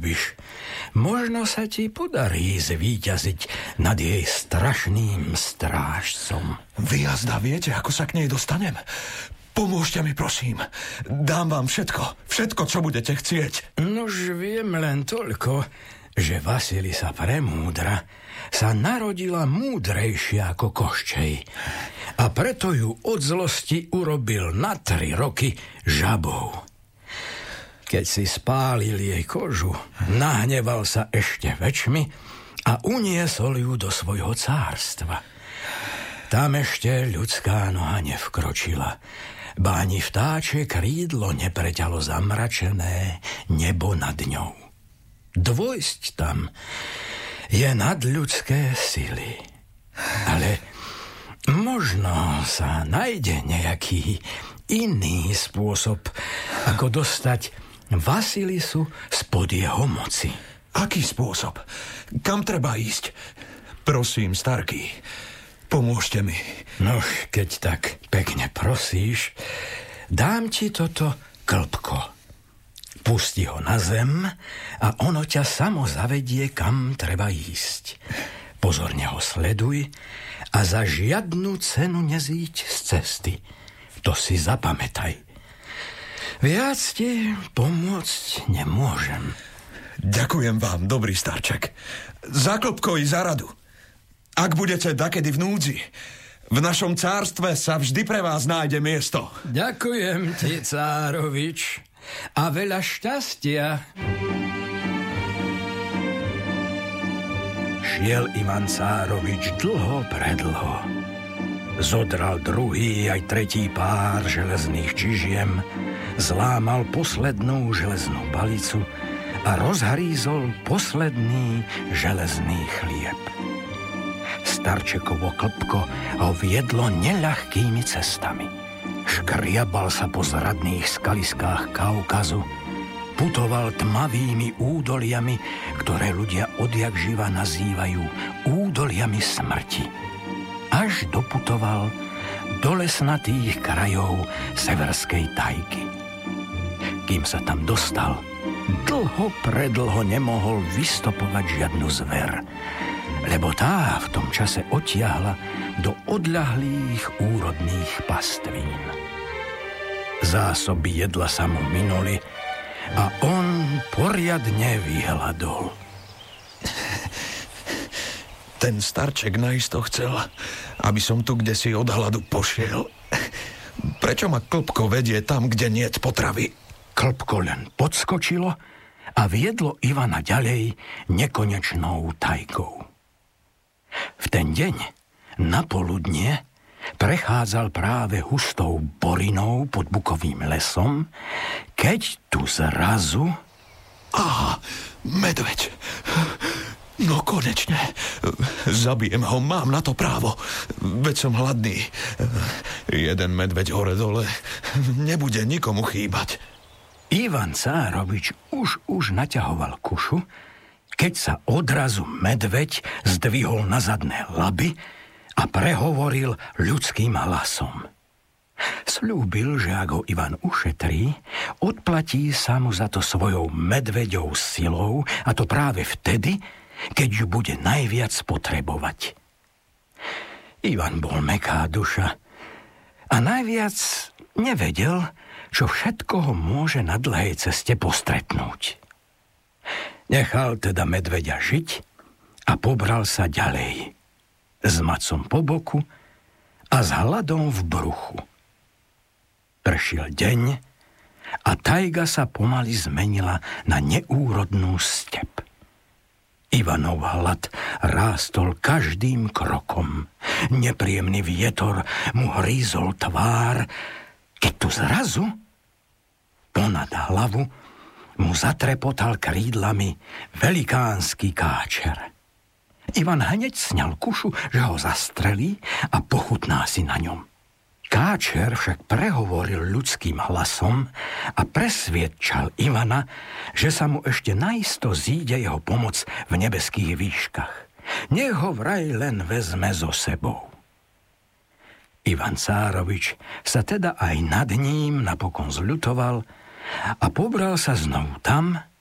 ľúbiš. Možno sa ti podarí zvíťaziť nad jej strašným strážcom. Vy jazda viete, ako sa k nej dostanem? Pomôžte mi, prosím. Dám vám všetko, čo budete chcieť. Nož viem len toľko, že Vasilisa Premúdra sa narodila múdrejšia ako Koščej a preto ju od zlosti urobil na 3 roky žabou. Keď si spálil jej kožu, nahneval sa ešte väčšmi a uniesol ju do svojho cárstva. Tam ešte ľudská noha nevkročila, ba ani vtáčie krídlo nepreťalo zamračené nebo nad ňou. Dôjsť tam je nadľudské sily. Ale možno sa nájde nejaký iný spôsob, ako dostať Vasilisu spod jeho moci. Aký spôsob? Kam treba ísť? Prosím, starký, pomôžte mi. Nož, keď tak pekne prosíš, dám ti toto klpko. Pusti ho na zem a ono ťa samo zavedie, kam treba ísť. Pozorne ho sleduj a za žiadnu cenu nezíď z cesty. To si zapamätaj. Viac ti pomôcť nemôžem. Ďakujem vám, dobrý starček. Za klopko i za radu. Ak budete dakedy v núdzi, v našom cárstve sa vždy pre vás nájde miesto. Ďakujem ti, cárovič, a veľa šťastia. Šiel Ivan Cárovič dlho predlho. Zodral druhý aj tretí pár železných čižiem, zlámal poslednú železnú palicu a rozhrízol posledný železný chlieb. Starčekovo klpko ho viedlo neľahkými cestami. Škriabal sa po zradných skaliskách Kaukazu, putoval tmavými údoliami, ktoré ľudia odjakživa nazývajú údoliami smrti. Až doputoval do lesnatých krajov severskej tajky. Kým sa tam dostal, predlho nemohol vystopovať žiadnu zver, lebo tá v tom čase otiahla do odľahlých úrodných pastvín. Zásoby jedla sa mu minuli a on poriadne vyhľadol. Ten starček naisto chcel, aby som tu kdesi od hladu pošiel. Prečo ma klpko vedie tam, kde niet potravy? Klpko len podskočilo a viedlo Ivana ďalej nekonečnou tajkou. V ten deň, na poludnie, prechádzal práve hustou borinou pod bukovým lesom, keď tu zrazu... Aha, medveď. No konečne. Zabijem ho, mám na to právo. Veď som hladný. Jeden medveď hore dole nebude nikomu chýbať. Ivan Cárovič už naťahoval kušu, keď sa odrazu medveď zdvihol na zadné laby a prehovoril ľudským hlasom. Sľúbil, že ak ho Ivan ušetrí, odplatí sa mu za to svojou medveďou silou, a to práve vtedy, keď ju bude najviac potrebovať. Ivan bol mäkká duša a najviac nevedel, čo všetko ho môže na dlhej ceste postretnúť. Nechal teda medveďa žiť a pobral sa ďalej, s macom po boku a s hladom v bruchu. Pršiel deň a tajga sa pomaly zmenila na neúrodnú step. Ivanov hlad rástol každým krokom. Nepríjemný vietor mu hrízol tvár, keď tu zrazu ponad hlavu mu zatrepotal krídlami velikánsky káčer. Ivan hneď sňal kušu, že ho zastrelí a pochutná si na ňom. Káčer však prehovoril ľudským hlasom a presviedčal Ivana, že sa mu ešte naisto zíde jeho pomoc v nebeských výškach. Nech ho vraj len vezme so sebou. Ivan Cárovič sa teda aj nad ním napokon zľutoval a pobral sa znovu tam,